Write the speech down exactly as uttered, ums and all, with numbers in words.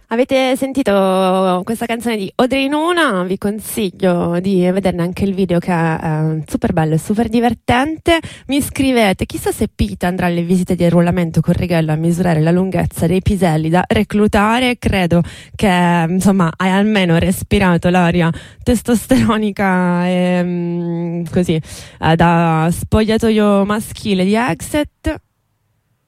Avete sentito questa canzone di Audrey Nuna? Vi consiglio di vederne anche il video, che è eh, super bello e super divertente. Mi scrivete: chissà se Pete andrà alle visite di arruolamento con Righello a misurare la lunghezza dei piselli da reclutare. Credo che insomma hai almeno respirato l'aria testosteronica e mm, così eh, da spogliatoio maschile di Exit.